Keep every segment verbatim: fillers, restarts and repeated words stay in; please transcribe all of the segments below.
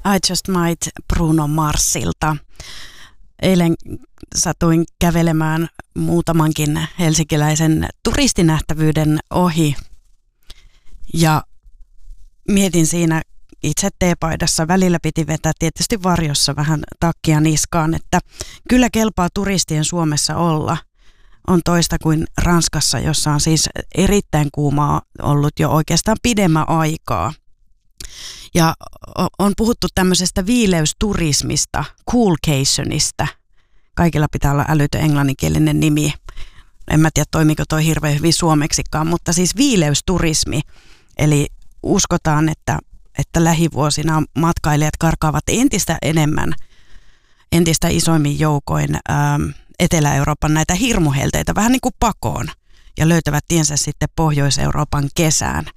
I Just Might Bruno Marsilta. Eilen satuin kävelemään muutamankin helsinkiläisen turistinähtävyyden ohi ja mietin siinä itse teepaidassa, välillä piti vetää tietysti varjossa vähän takkia niskaan, että kyllä kelpaa turistien Suomessa olla. On toista kuin Ranskassa, jossa on siis erittäin kuumaa ollut jo oikeastaan pidemmän aikaa. Ja on puhuttu tämmöisestä viileysturismista, coolcationista. Kaikilla pitää olla älytön englanninkielinen nimi. En mä tiedä, toimiko toi hirveän hyvin suomeksikaan, mutta siis viileysturismi. Eli uskotaan, että, että lähivuosina matkailijat karkaavat entistä enemmän, entistä isoimmin joukoin ähm, Etelä-Euroopan näitä hirmuhelteitä vähän niin kuin pakoon ja löytävät tiensä sitten Pohjois-Euroopan kesään.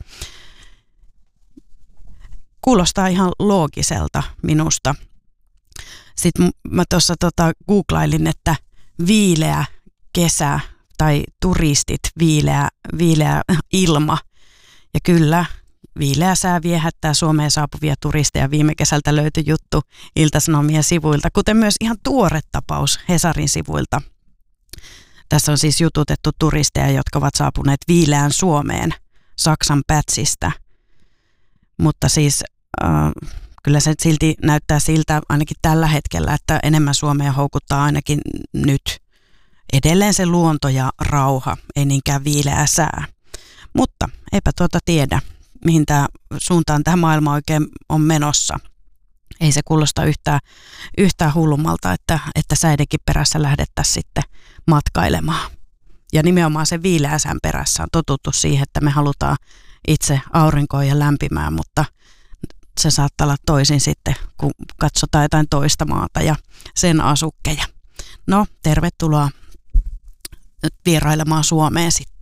Kuulostaa ihan loogiselta minusta. Sitten mä tuossa tota googlailin, että viileä kesä tai turistit, viileä, viileä ilma. Ja kyllä, viileä sää viehättää Suomeen saapuvia turisteja. Viime kesältä löytyi juttu Ilta-Sanomien sivuilta, kuten myös ihan tuore tapaus Hesarin sivuilta. Tässä on siis jututettu turisteja, jotka ovat saapuneet viileään Suomeen Saksan Pätsistä. Mutta siis äh, kyllä se silti näyttää siltä ainakin tällä hetkellä, että enemmän Suomea houkuttaa ainakin nyt edelleen se luonto ja rauha, ei niinkään viileä sää. Mutta eipä tuota tiedä, mihin tämä suuntaan tämä maailma oikein on menossa. Ei se kuulosta yhtään, yhtään hullummalta, että, että säidenkin perässä lähdettäisiin sitten matkailemaan. Ja nimenomaan se viileän sään perässä on totuttu siihen, että me halutaan itse aurinkoon ja lämpimään, mutta se saattaa olla toisin sitten, kun katsotaan jotain toista maata ja sen asukkeja. No, tervetuloa vierailemaan Suomeen sitten.